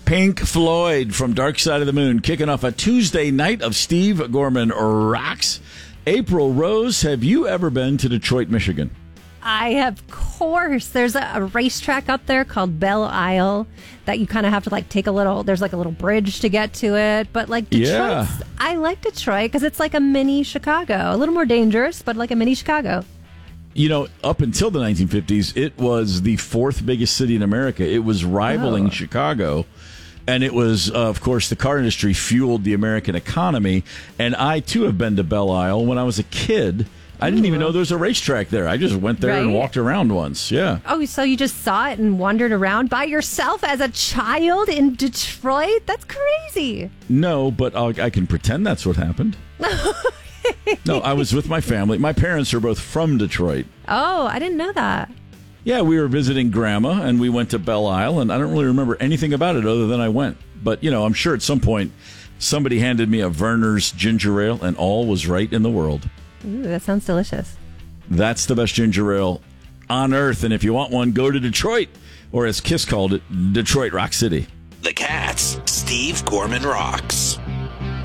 Pink Floyd from Dark Side of the Moon, kicking off a Tuesday night of Steve Gorman Rocks. April Rose, have you ever been to Detroit, Michigan? I, of course. There's a racetrack up there called Belle Isle that you kind of have to take a little, there's a little bridge to get to it. But Detroit, I like Detroit because it's like a mini Chicago. A little more dangerous, but like a mini Chicago. You know, up until the 1950s, it was the fourth biggest city in America. It was rivaling Chicago. And it was, of course, the car industry fueled the American economy. And I, too, have been to Belle Isle. When I was a kid, I didn't even know there was a racetrack there. I just went there and walked around once. Yeah. Oh, so you just saw it and wandered around by yourself as a child in Detroit? That's crazy. No, but I can pretend that's what happened. No, I was with my family. My parents are both from Detroit. Oh, I didn't know that. Yeah, we were visiting Grandma, and we went to Belle Isle, and I don't really remember anything about it other than I went. But, I'm sure at some point somebody handed me a Werner's ginger ale, and all was right in the world. Ooh, that sounds delicious. That's the best ginger ale on earth, and if you want one, go to Detroit, or as Kiss called it, Detroit Rock City. The Cats, Steve Gorman Rocks.